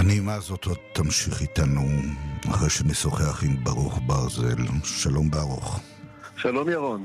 הנעימה הזאת עוד תמשיך איתנו אחרי שנשוחח עם ברוך ברזל. שלום ברוך. שלום ירון.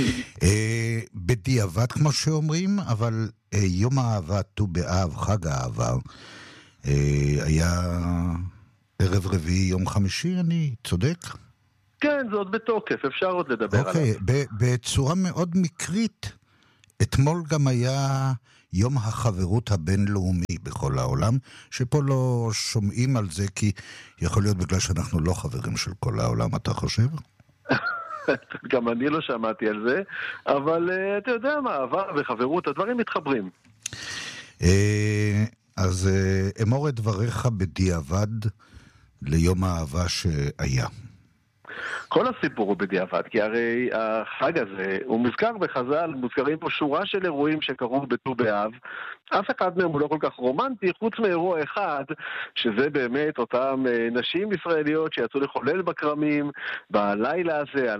בדיעבד כמו שאומרים, אבל יום האהבה, ט"ו באב, חג האהבה, היה ערב רביעי, יום חמישי, אני צודק? כן, זה עוד בתוקף, אפשר עוד לדבר עליו. אוקיי, בצורה מאוד מקרית, אתמול גם היה יום החברות הבינלאומי בכל העולם, שפה לא שומעים על זה, כי יכול להיות בגלל שאנחנו לא חברים של כל העולם, אתה חושב? גם אני לא שמעתי על זה, אבל אתה יודע מה, אהבה וחברות, הדברים מתחברים. אז אמור את דבריך בדיעבד ליום האהבה שהיה. כל הסיפור הוא בדיעבד, כי הרי החג הזה, הוא מוזכר בחז"ל, מוזכרים פה שורה של אירועים שקרו בט"ו באב, אף אחד מהם הוא לא כל כך רומנטי, חוץ מאירוע אחד, שזה באמת אותם נשים ישראליות שיצאו לחולל בכרמים, בלילה הזה,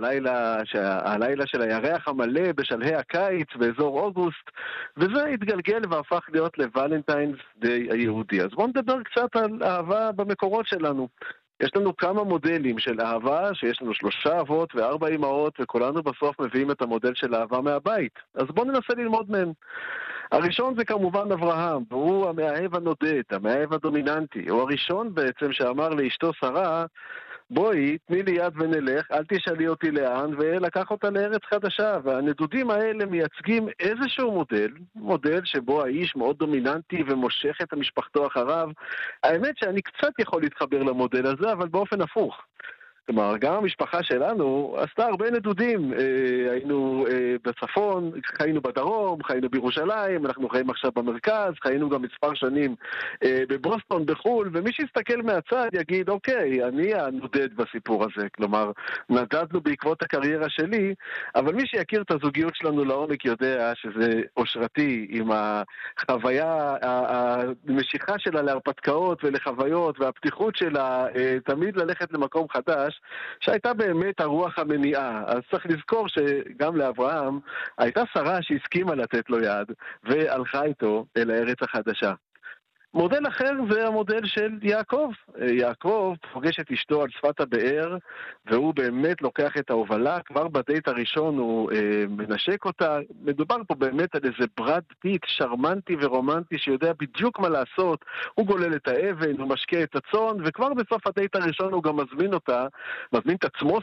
הלילה של הירח המלא בשלהי הקיץ באזור אוגוסט, וזה התגלגל והפך להיות לוולנטיינס דיי היהודי. אז בואו נדבר קצת על אהבה במקורות שלנו. יש לנו כמה מודלים של אהבה, שיש לנו 3 אבות ו4 אמהות, וכולנו בסוף מביאים את המודל של אהבה מהבית. אז בואו ננסה ללמוד מהם. הראשון זה כמובן אברהם, והוא המאהב הנודד, המאהב הדומיננטי. הוא הראשון בעצם שאמר לאשתו שרה, בואי, תני לי יד ונלך, אל תשאלי אותי לאן, ולקח אותה לארץ חדשה. והנדודים האלה מייצגים איזשהו מודל שבו האיש מאוד דומיננטי ומושך את המשפחתו אחריו. האמת שאני קצת יכול להתחבר למודל הזה, אבל באופן הפוך. כלומר, גם המשפחה שלנו עשתה הרבה נדודים. היינו בצפון, חיינו בדרום, חיינו בירושלים, אנחנו חיים עכשיו במרכז, חיינו גם מספר שנים בבוסטון, בחול, ומי שיסתכל מהצד יגיד, אוקיי, אני הנודד בסיפור הזה. כלומר, נדדנו בעקבות הקריירה שלי, אבל מי שיכיר את הזוגיות שלנו לעומק יודע שזה אושרתי, עם החוויה, המשיכה שלה להרפתקאות ולחוויות, והפתיחות שלה תמיד ללכת למקום חדש, שהייתה באמת הרוח המניעה. אז צריך לזכור שגם לאברהם הייתה שרה שהסכימה לתת לו יד והלכה איתו אל הארץ החדשה. מודל אחר זה המודל של יעקב. יעקב פוגש את אשתו על שפת הבאר, והוא באמת לוקח את ההובלה. כבר בדייט הראשון הוא מנשק אותה. מדובר פה באמת על איזה ברד פיט שרמנטי ורומנטי שיודע בדיוק מה לעשות. הוא גולל את האבן, הוא משקה את הצאן, וכבר בסוף הדייט הראשון הוא גם מזמין את עצמו,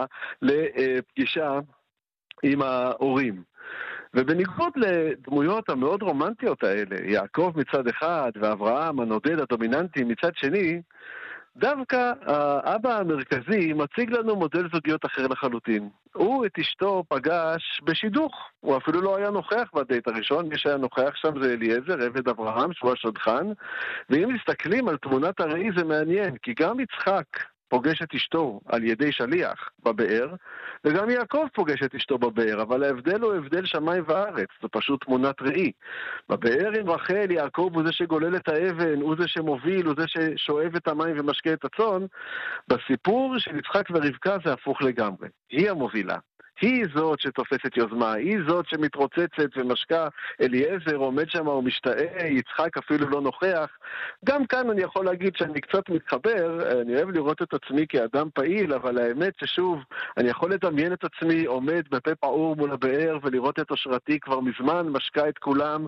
לפגישה עם ההורים. ובניגוד לדמויות המאוד רומנטיות האלה, יעקב מצד אחד ואברהם הנודד הדומיננטי מצד שני, דווקא האבא המרכזי מציג לנו מודל זוגיות אחר לחלוטין. הוא את אשתו פגש בשידוך, הוא אפילו לא היה נוכח בדייט הראשון, מי שהיה נוכח שם זה אליעזר, עבד אברהם, שהוא השדכן, ואם מסתכלים על תמונת הראי זה מעניין, כי גם יצחק פוגש את אשתו על ידי שליח בבאר, וגם יעקב פוגש את אשתו בבאר, אבל ההבדל הוא הבדל שמיים וארץ, זו פשוט תמונת ראי. בבאר עם רחל, יעקב הוא זה שגולל את האבן, הוא זה שמוביל, הוא זה ששואב את המים ומשקה את הצאן. בסיפור של יצחק ורבקה זה הפוך לגמרי. היא המובילה. היא זאת שתופסת יוזמה, היא זאת שמתרוצצת ומשקה. אליעזר עומד שם ומשתאה, יצחק אפילו לא נוכח. גם כאן אני יכול להגיד שאני קצת מתחבר, אני אוהב לראות את עצמי כאדם פעיל, אבל האמת ששוב, אני יכול לדמיין את עצמי עומד בפה פעור מול הבאר ולראות את אושרתי כבר מזמן, משקה את כולם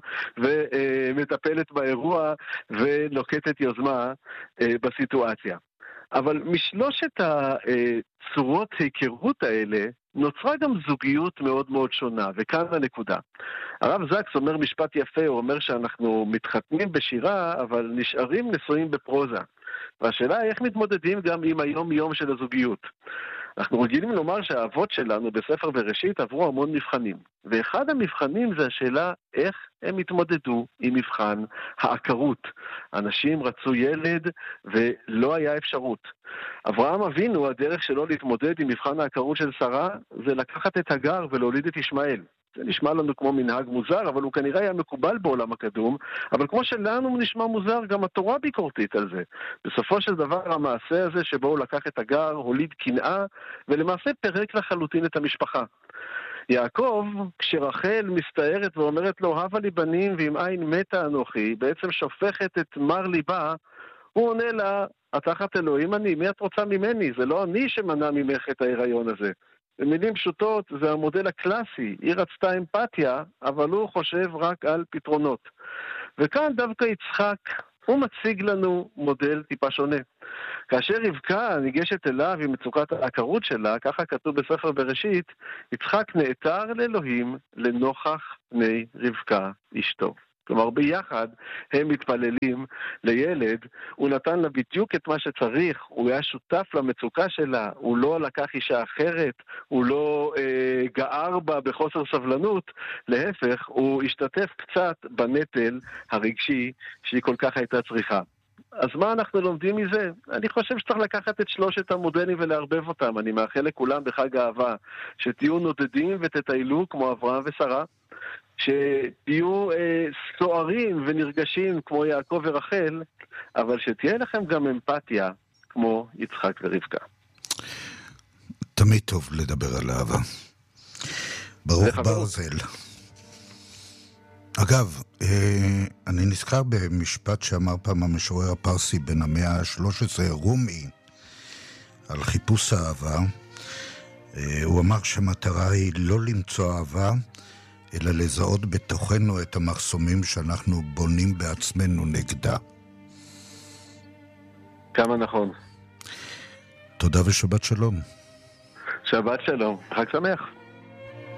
ומטפלת באירוע ולוקטת יוזמה בסיטואציה. אבל משלושת הצורות ההיכרות האלה נוצרה גם זוגיות מאוד מאוד שונה, וכאן הנקודה. הרב זקס אומר משפט יפה, הוא אומר שאנחנו מתחתנים בשירה, אבל נשארים נשואים בפרוזה. והשאלה היא איך מתמודדים גם עם היום-יום של הזוגיות. אנחנו רגילים לומר שהאבות שלנו בספר בראשית עברו המון מבחנים. ואחד המבחנים זה השאלה איך הם התמודדו עם מבחן העקרות. אנשים רצו ילד ולא היה אפשרות. אברהם אבינו, הדרך שלו להתמודד עם מבחן העקרות של שרה, זה לקחת את הגר ולהוליד את ישמעאל. זה נשמע לנו כמו מנהג מוזר, אבל הוא כנראה היה מקובל בעולם הקדום, אבל כמו שלנו הוא נשמע מוזר, גם התורה ביקורתית על זה. בסופו של דבר המעשה הזה שבו הוא לקח את הגר, הוליד קנאה, ולמעשה פירק לחלוטין את המשפחה. יעקב, כשרחל מסתערת ואומרת לו, הבה לי בנים ועם עין מתה אנוכי, בעצם שופכת את מר ליבה, הוא עונה לה, את תחת אלוהים אני, מי את רוצה ממני? זה לא אני שמנע ממך את ההיריון הזה. במילים פשוטות, זה המודל הקלאסי. היא רצתה אמפתיה, אבל הוא חושב רק על פתרונות. וכאן דווקא יצחק, הוא מציג לנו מודל טיפה שונה. כאשר רבקה ניגשת אליו עם מצוקת העקרות שלה, ככה כתוב בספר בראשית, יצחק נעתר לאלוהים לנוכח פני רבקה אשתו. כלומר, ביחד הם מתפללים לילד, הוא נתן לה בדיוק את מה שצריך, הוא היה שותף למצוקה שלה, הוא לא לקח אישה אחרת, הוא לא גער בה בחוסר סבלנות, להפך, הוא השתתף קצת בנטל הרגשי שהיא כל כך הייתה צריכה. אז מה אנחנו לומדים מזה? אני חושב שצריך לקחת את שלושת המודלים ולהרבב אותם. אני מאחל לכולם בחג האהבה שתהיו נודדים ותטיילו כמו אברהם ושרה, שתהיו סוערים ונרגשים כמו יעקב ורחל, אבל שתהיה לכם גם אמפתיה כמו יצחק ורבקה. תמיד טוב לדבר על אהבה. ברוך ברזל. אגב, אני נזכר במשפט שאמר פעם המשורר הפרסי בן המאה ה-13, רומי, על חיפוש האהבה. הוא אמר שהמטרה היא לא למצוא אהבה, אלא לזהות בתוכנו את המחסומים שאנחנו בונים בעצמנו נגדה. כמה נכון. תודה ושבת שלום. שבת שלום. חג שמח.